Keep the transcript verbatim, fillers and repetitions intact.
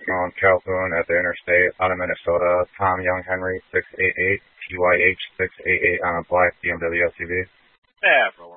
on Calhoun at the interstate out of Minnesota. Tom Young Henry, six eight eight, T Y H six eight eight on a black B M W S U V. Yeah, roll